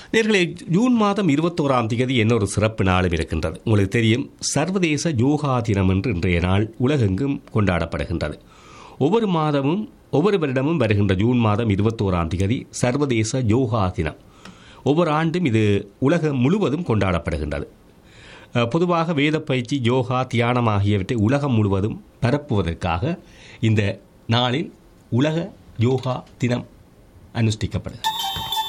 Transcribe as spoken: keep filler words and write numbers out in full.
நேர்களே, ஜூன் மாதம் இருபத்தோராம் தேதி என்ன ஒரு சிறப்பு நாளும் இருக்கின்றது. உங்களுக்கு தெரியும், சர்வதேச யோகா தினம் என்று இன்றைய நாள் உலகெங்கும் கொண்டாடப்படுகின்றது. ஒவ்வொரு மாதமும் ஒவ்வொரு வருடமும் வருகின்ற ஜூன் மாதம் இருபத்தோராம் தேதி சர்வதேச யோகா தினம். ஒவ்வொரு ஆண்டும் இது உலகம் முழுவதும் கொண்டாடப்படுகின்றது. பொதுவாக வேத பயிற்சி, யோகா, தியானம் ஆகியவற்றை உலகம் முழுவதும் பரப்புவதற்காக இந்த நாளில் உலக யோகா தினம் அனுஷ்டிக்கப்படுகிறது.